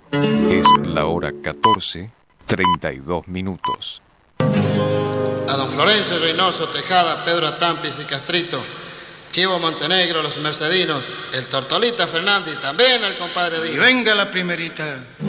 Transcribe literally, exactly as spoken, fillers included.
Es la hora catorce, treinta y dos minutos. A don Florencio Reynoso, Tejada, Pedro Atampis y Castrito, Chivo Montenegro, los Mercedinos, el Tortolita Fernández y también el compadre Y Díaz. venga la primerita.